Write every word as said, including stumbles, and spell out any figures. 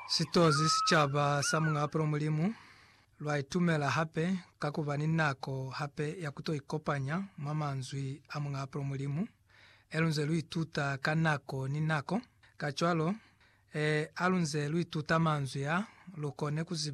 Sitozi sichaba samunga pro mulimu lwaitumela hape kakuvani nako hape ya kutoikopanya mamanzwi amunga pro mulimu elunze luituta kanako ni nako kachwalo e, alunze luituta manzwi ya lukone kuziba